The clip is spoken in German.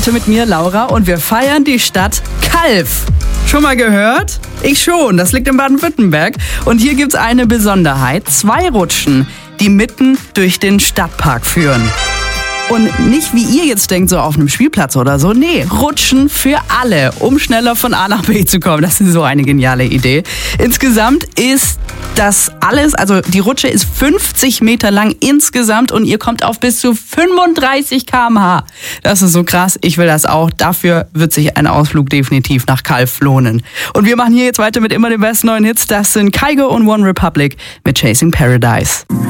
heute mit mir, Laura, und wir feiern die Stadt Calw. Schon mal gehört? Ich schon, das liegt in Baden-Württemberg. Und hier gibt's eine Besonderheit: 2 Rutschen, die mitten durch den Stadtpark führen. Und nicht, wie ihr jetzt denkt, so auf einem Spielplatz oder so. Nee, Rutschen für alle, um schneller von A nach B zu kommen. Das ist so eine geniale Idee. Insgesamt ist das alles, also die Rutsche ist 50 Meter lang insgesamt und ihr kommt auf bis zu 35 km/h. Das ist so krass, ich will das auch. Dafür wird sich ein Ausflug definitiv nach Calw lohnen. Und wir machen hier jetzt weiter mit immer den besten neuen Hits. Das sind Kygo und One Republic mit Chasing Paradise.